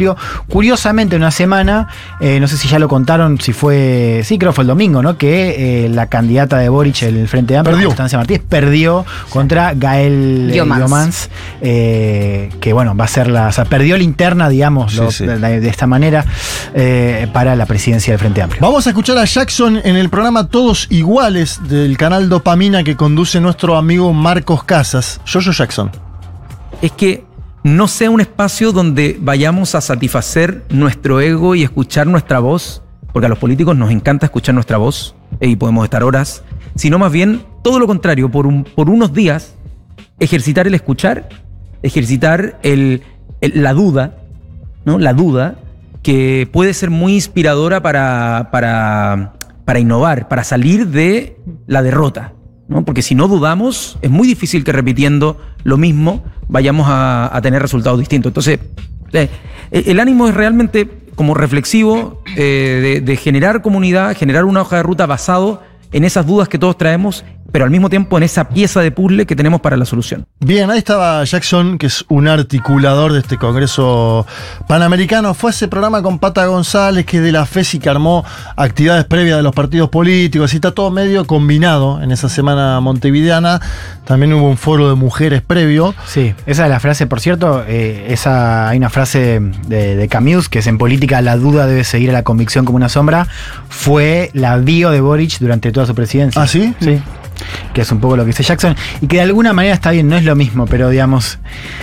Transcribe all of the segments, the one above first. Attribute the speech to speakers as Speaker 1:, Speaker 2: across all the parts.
Speaker 1: Amplio. Curiosamente, una semana, no sé si ya lo contaron, si fue, sí, creo que fue el domingo, ¿no? Que la candidata de Boric, el Frente Amplio, Constancia Martínez, perdió contra Gael Giomans, que bueno, va a ser o sea, perdió la interna, digamos, de esta manera, para la presidencia del Frente Amplio.
Speaker 2: Vamos a escuchar a Jackson en el programa Todos Iguales del canal Dopamina que conduce nuestro amigo Marcos Casas. Yoyo Jackson.
Speaker 3: Es que no sea un espacio donde vayamos a satisfacer nuestro ego y escuchar nuestra voz, porque a los políticos nos encanta escuchar nuestra voz y podemos estar horas, sino más bien todo lo contrario, por unos días, ejercitar el escuchar, ejercitar la duda, ¿no? La duda, que puede ser muy inspiradora para innovar, para salir de la derrota, ¿no? Porque si no dudamos, es muy difícil que repitiendo lo mismo vayamos a tener resultados distintos. Entonces, el ánimo es realmente como reflexivo, de generar comunidad, generar una hoja de ruta basado en esas dudas que todos traemos, pero al mismo tiempo en esa pieza de puzzle que tenemos para la solución.
Speaker 2: Bien, ahí estaba Jackson, que es un articulador de este Congreso Panamericano. Fue ese programa con Pata González, que es de la FESI, que armó actividades previas de los partidos políticos, y está todo medio combinado en esa semana montevideana. También hubo un foro de mujeres previo.
Speaker 1: Sí, esa es la frase, por cierto, hay una frase de Camus, que es: en política la duda debe seguir a la convicción como una sombra. Fue la bio de Boric durante toda su presidencia.
Speaker 2: ¿Ah, sí?
Speaker 1: Sí. Que es un poco lo que dice Jackson, y que de alguna manera está bien, no es lo mismo, pero digamos,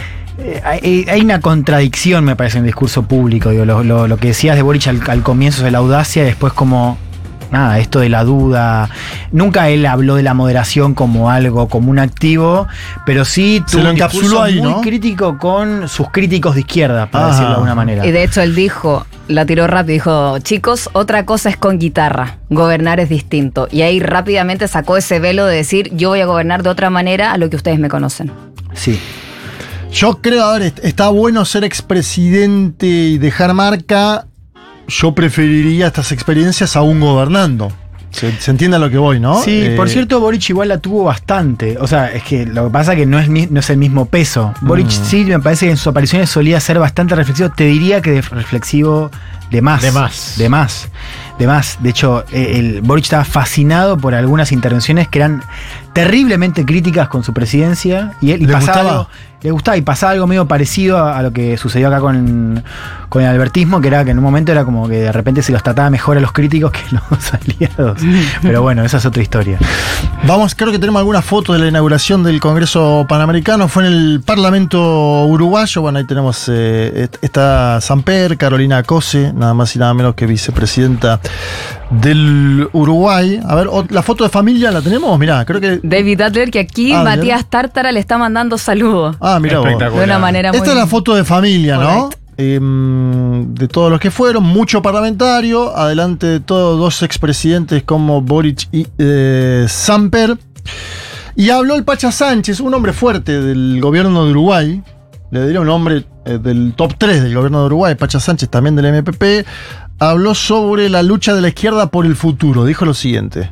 Speaker 1: hay una contradicción, me parece, en el discurso público. Digo, lo que decías de Boric al comienzo de la audacia, y después como nada, esto de la duda. Nunca él habló de la moderación como algo, como un activo, pero sí tuvo un discurso ahí, muy crítico con sus críticos de izquierda, para decirlo de alguna manera.
Speaker 4: Y de hecho él dijo, la tiró rápido, dijo: chicos, otra cosa es con guitarra, gobernar es distinto. Y ahí rápidamente sacó ese velo de decir: yo voy a gobernar de otra manera a lo que ustedes me conocen.
Speaker 1: Sí.
Speaker 2: Yo creo, a ver, está bueno ser expresidente y dejar marca. Yo preferiría estas experiencias aún gobernando. Se entiende a lo que voy, ¿no?
Speaker 1: Sí, por cierto, Boric igual la tuvo bastante. O sea, es que lo que pasa es que no es el mismo peso. Boric sí, me parece que en sus apariciones solía ser bastante reflexivo. Te diría que reflexivo de más. De hecho, Boric estaba fascinado por algunas intervenciones que eran terriblemente críticas con su presidencia. Y él le gustaba, y pasaba algo medio parecido a lo que sucedió acá con el albertismo, que era que en un momento era como que de repente se los trataba mejor a los críticos que los aliados. Pero bueno, esa es otra historia.
Speaker 2: Creo que tenemos alguna foto de la inauguración del Congreso Panamericano. Fue en el Parlamento uruguayo. Bueno, ahí tenemos, está Samper, Carolina Cose, nada más y nada menos que vicepresidenta del Uruguay. A ver, la foto de familia la tenemos, mirá, creo que
Speaker 4: David Adler, que aquí Matías Tártara le está mandando saludos.
Speaker 2: Mirá vos.
Speaker 4: De una manera
Speaker 2: Esta es la foto de familia, ¿no? De todos los que fueron, mucho parlamentario, adelante de todos, dos expresidentes como Boric y Samper. Y habló el Pacha Sánchez, un hombre fuerte del gobierno de Uruguay. Le diría un hombre del top 3 del gobierno de Uruguay, Pacha Sánchez, también del MPP. Habló sobre la lucha de la izquierda por el futuro. Dijo lo siguiente.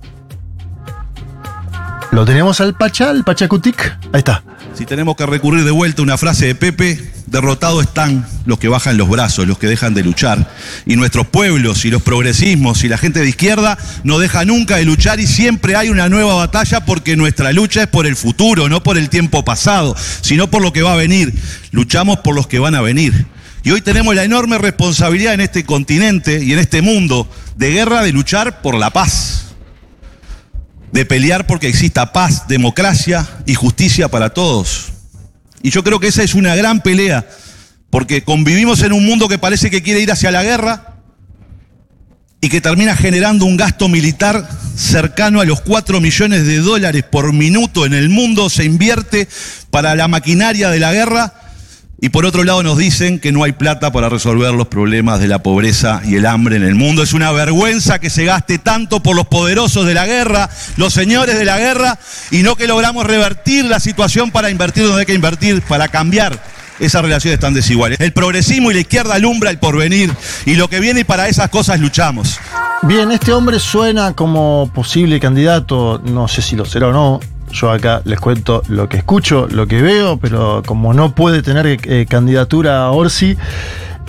Speaker 2: Lo tenemos al Pacha, el Pachacutic. Ahí está.
Speaker 5: Si tenemos que recurrir de vuelta a una frase de Pepe, derrotados están los que bajan los brazos, los que dejan de luchar. Y nuestros pueblos y los progresismos y la gente de izquierda no deja nunca de luchar, y siempre hay una nueva batalla, porque nuestra lucha es por el futuro, no por el tiempo pasado, sino por lo que va a venir. Luchamos por los que van a venir. Y hoy tenemos la enorme responsabilidad en este continente y en este mundo de guerra de luchar por la paz. De pelear porque exista paz, democracia y justicia para todos. Y yo creo que esa es una gran pelea, porque convivimos en un mundo que parece que quiere ir hacia la guerra y que termina generando un gasto militar cercano a los 4 millones de dólares por minuto en el mundo se invierte para la maquinaria de la guerra. Y por otro lado nos dicen que no hay plata para resolver los problemas de la pobreza y el hambre en el mundo. Es una vergüenza que se gaste tanto por los poderosos de la guerra, los señores de la guerra, y no que logramos revertir la situación para invertir donde hay que invertir, para cambiar esas relaciones tan desiguales. El progresismo y la izquierda alumbra el porvenir, y lo que viene, y para esas cosas luchamos.
Speaker 2: Bien, este hombre suena como posible candidato, no sé si lo será o no. Yo acá les cuento lo que escucho, lo que veo, pero como no puede tener candidatura a Orsi,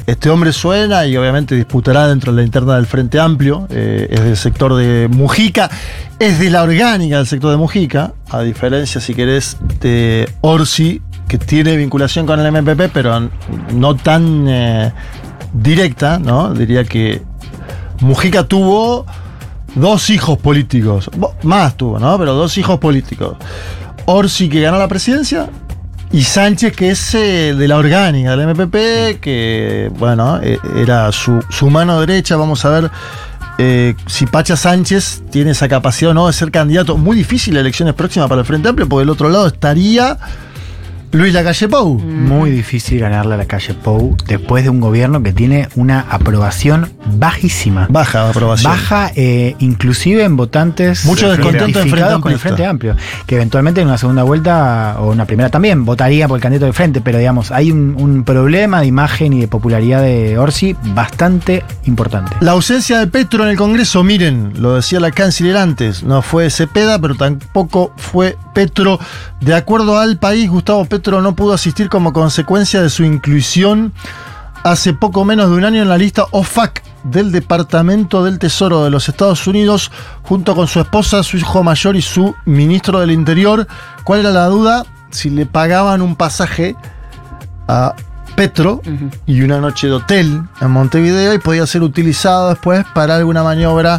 Speaker 2: este hombre suena y obviamente disputará dentro de la interna del Frente Amplio, es del sector de Mujica, es de la orgánica del sector de Mujica, a diferencia, si querés, de Orsi, que tiene vinculación con el MPP, pero no tan directa, ¿no? Diría que Mujica tuvo 2 hijos políticos, más tuvo, ¿no? Pero 2 hijos políticos. Orsi, que ganó la presidencia, y Sánchez, que es de la orgánica del MPP, que, bueno, era su mano derecha. Vamos a ver si Pacha Sánchez tiene esa capacidad o no de ser candidato. Muy difícil la elecciones próximas para el Frente Amplio, porque del otro lado estaría Luis Lacalle Pou.
Speaker 1: Muy difícil ganarle a Lacalle Pou después de un gobierno que tiene una aprobación bajísima.
Speaker 2: Baja aprobación.
Speaker 1: Baja, inclusive en votantes
Speaker 2: mucho descontento en Frente
Speaker 1: con el Frente Amplio, que eventualmente en una segunda vuelta o una primera también votaría por el candidato del Frente, pero digamos, hay un problema de imagen y de popularidad de Orsi bastante importante.
Speaker 2: La ausencia de Petro en el Congreso, miren, lo decía la canciller antes, no fue Cepeda, pero tampoco fue Petro. De acuerdo al País, Gustavo Petro no pudo asistir como consecuencia de su inclusión hace poco menos de un año en la lista OFAC del Departamento del Tesoro de los Estados Unidos, junto con su esposa, su hijo mayor y su ministro del Interior. ¿Cuál era la duda? Si le pagaban un pasaje a Petro y una noche de hotel en Montevideo, y podía ser utilizado después para alguna maniobra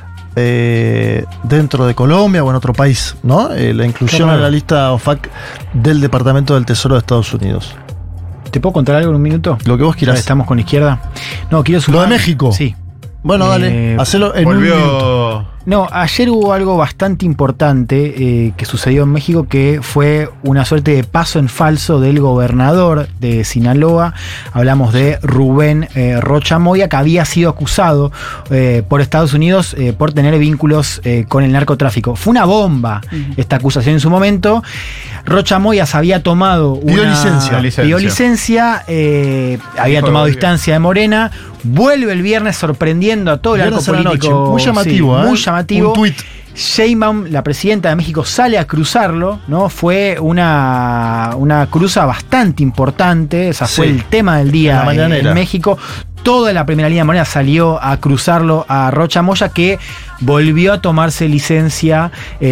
Speaker 2: dentro de Colombia o en otro país, ¿no? La inclusión en la lista OFAC del Departamento del Tesoro de Estados Unidos.
Speaker 1: ¿Te puedo contar algo en un minuto?
Speaker 2: Lo que vos quieras.
Speaker 1: Estamos con izquierda. No, quiero sumar.
Speaker 2: ¿Lo de México?
Speaker 1: Sí.
Speaker 2: Bueno, dale, hacelo en un minuto.
Speaker 1: No, ayer hubo algo bastante importante que sucedió en México, que fue una suerte de paso en falso del gobernador de Sinaloa. Hablamos de Rubén Rocha Moya, que había sido acusado por Estados Unidos por tener vínculos con el narcotráfico. Fue una bomba esta acusación en su momento. Rocha Moya se había tomado pidió licencia, había tomado distancia de Morena. Vuelve el viernes sorprendiendo a todo el arco político.
Speaker 2: Muy llamativo,
Speaker 1: sí, muy llamativo.
Speaker 2: Un tuit.
Speaker 1: Sheinbaum, la presidenta de México, sale a cruzarlo, ¿no? Fue una cruza bastante importante. Esa fue el tema del día en México. Toda la primera línea de Morena salió a cruzarlo a Rocha Moya, que volvió a tomarse licencia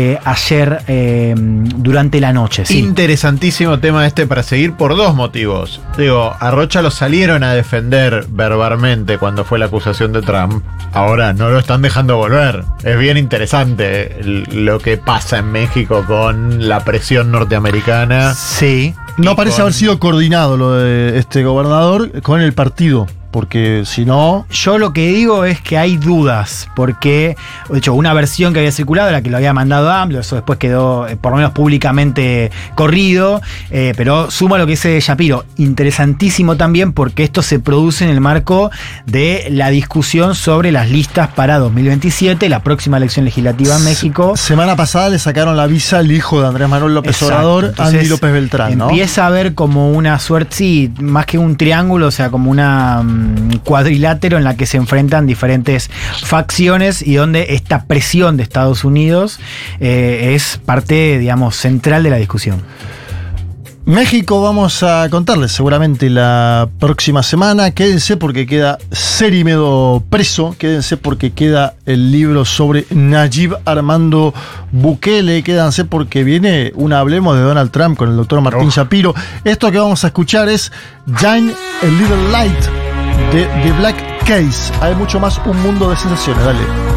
Speaker 1: ayer durante la noche. Sí.
Speaker 6: Interesantísimo tema para seguir por 2 motivos. Digo, a Rocha lo salieron a defender verbalmente cuando fue la acusación de Trump. Ahora no lo están dejando volver. Es bien interesante lo que pasa en México con la presión norteamericana.
Speaker 2: Sí. No parece haber sido coordinado lo de este gobernador con el partido. Porque si no...
Speaker 1: Yo lo que digo es que hay dudas, porque, de hecho, una versión que había circulado era que lo había mandado a AMLO, eso después quedó, por lo menos públicamente, corrido, pero suma lo que dice Shapiro. Interesantísimo también, porque esto se produce en el marco de la discusión sobre las listas para 2027, la próxima elección legislativa en México.
Speaker 2: Semana pasada le sacaron la visa al hijo de Andrés Manuel López Obrador,
Speaker 1: entonces,
Speaker 2: Andy López Beltrán, ¿no?
Speaker 1: Empieza a haber como una suerte, sí, más que un triángulo, o sea, como una... cuadrilátero en la que se enfrentan diferentes facciones y donde esta presión de Estados Unidos es parte, digamos, central de la discusión.
Speaker 2: México vamos a contarles seguramente la próxima semana. Quédense porque queda Cerimedo preso. Quédense porque queda el libro sobre Nayib Armando Bukele. Quédense porque viene un Hablemos de Donald Trump con el doctor Martín Shapiro. Esto que vamos a escuchar es Shine a Little Light de The Black Case. Hay mucho más, un mundo de sensaciones. Dale.